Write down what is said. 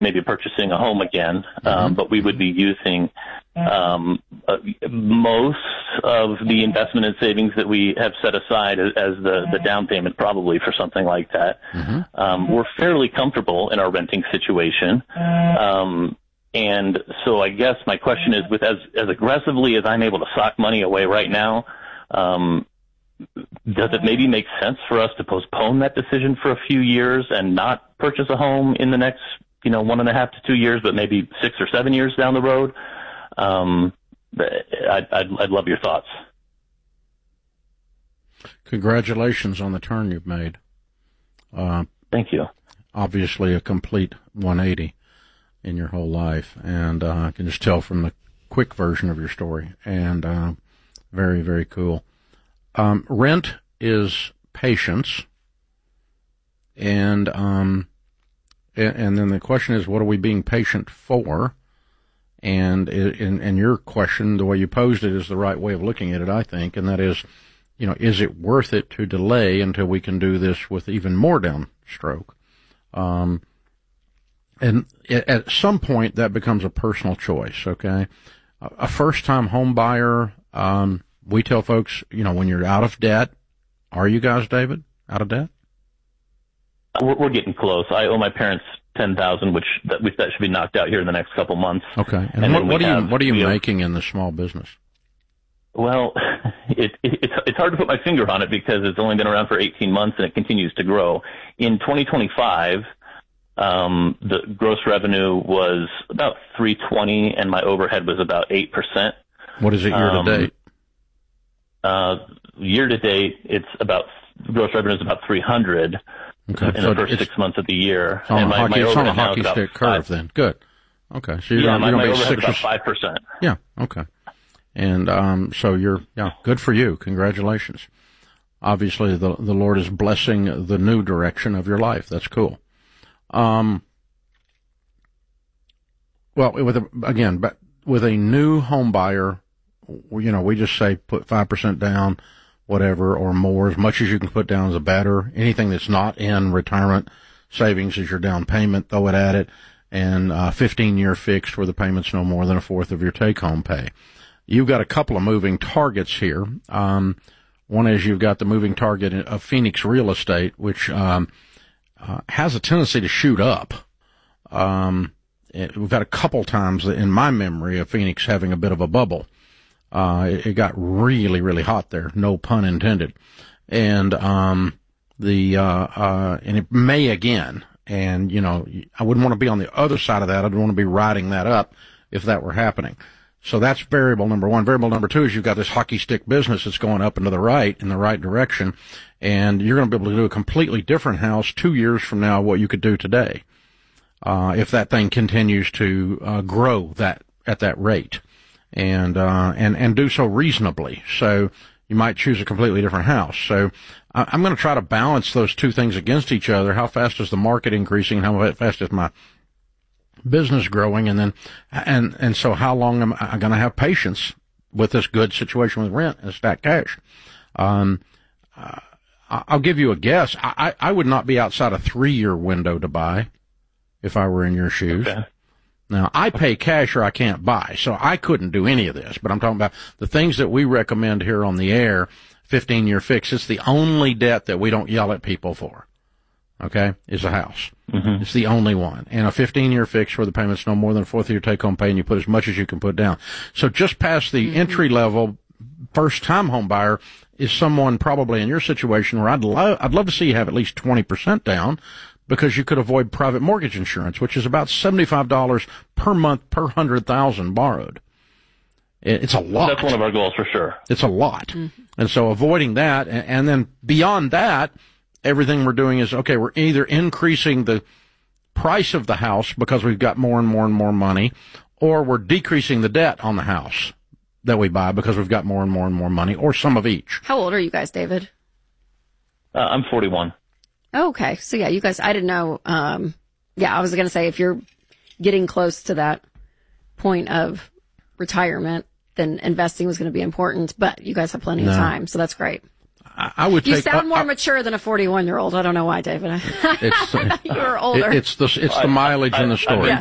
maybe purchasing a home again, but we would be using most of the investment and savings that we have set aside as the down payment probably for something like that. We're fairly comfortable in our renting situation. And so I guess my question is, with as aggressively as I'm able to sock money away right now, does it maybe make sense for us to postpone that decision for a few years and not purchase a home in the next, 1.5 to 2 years, but maybe 6 or 7 years down the road? I'd love your thoughts. Congratulations on the turn you've made. Thank you. Obviously a complete 180 in your whole life, and I can just tell from the quick version of your story, and very, very cool. Rent is patience, and then the question is, what are we being patient for? And your question, the way you posed it, is the right way of looking at it, I think, and that is, is it worth it to delay until we can do this with even more downstroke? And at some point, that becomes a personal choice, okay? A first-time home buyer, we tell folks, when you're out of debt, are you guys, David, out of debt? We're getting close. I owe my parents $10,000, which that should be knocked out here in the next couple months. Okay. And what are you making in the small business? Well, it's hard to put my finger on it because it's only been around for 18 months and it continues to grow. In 2025, the gross revenue was about $320 and my overhead was about 8%. What is it year to date? Year to date, gross revenue is about $300 in the first 6 months of the year. It's on a hockey stick curve then. Good. Okay. So you're going to be 6 or 5%. Yeah. Okay. And so good for you. Congratulations. Obviously, the Lord is blessing the new direction of your life. That's cool. Well, with a new home buyer, we just say put 5% down, whatever, or more. As much as you can put down is better. Anything that's not in retirement savings is your down payment. Throw it at it. And 15-year fixed where the payment's no more than a fourth of your take-home pay. You've got a couple of moving targets here. One is you've got the moving target of Phoenix real estate, which has a tendency to shoot up. We've had a couple times in my memory of Phoenix having a bit of a bubble. It got really, really hot there, no pun intended. And and it may again. And, I wouldn't want to be on the other side of that. I'd want to be riding that up if that were happening. So that's variable number one. Variable number two is you've got this hockey stick business that's going up and to the right, in the right direction. And you're going to be able to do a completely different house 2 years from now what you could do today, if that thing continues to grow at that rate. And do so reasonably. So you might choose a completely different house. So I'm going to try to balance those two things against each other. How fast is the market increasing? How fast is my business growing? And then, and so how long am I going to have patience with this good situation with rent and stack cash? I'll give you a guess. I would not be outside a 3-year window to buy if I were in your shoes. Okay. Now, I pay cash or I can't buy, so I couldn't do any of this, but I'm talking about the things that we recommend here on the air, 15-year fix. It's the only debt that we don't yell at people for, okay, is a house. Mm-hmm. It's the only one. And a 15-year fix where the payment's no more than a fourth of your take-home pay and you put as much as you can put down. So just past the entry-level first-time home buyer is someone probably in your situation where I'd love to see you have at least 20% down, because you could avoid private mortgage insurance, which is about $75 per month per 100,000 borrowed. It's a lot. That's one of our goals for sure. It's a lot. Mm-hmm. And so avoiding that, and then beyond that, everything we're doing is, okay, we're either increasing the price of the house because we've got more and more and more money, or we're decreasing the debt on the house that we buy because we've got more and more and more money, or some of each. How old are you guys, David? I'm 41. Oh, okay. So yeah, you guys, I didn't know. I was going to say if you're getting close to that point of retirement, then investing was going to be important, but you guys have plenty of time. So that's great. I would You take. sound more mature than a 41-year-old. I don't know why, David. I thought you were older. It's the mileage in the story.